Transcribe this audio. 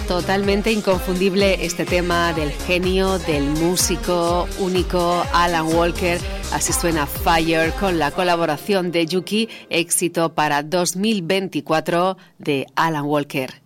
Totalmente inconfundible este tema del genio, del músico único Alan Walker. Así suena Fire con la colaboración de Yuki, éxito para 2024 de Alan Walker.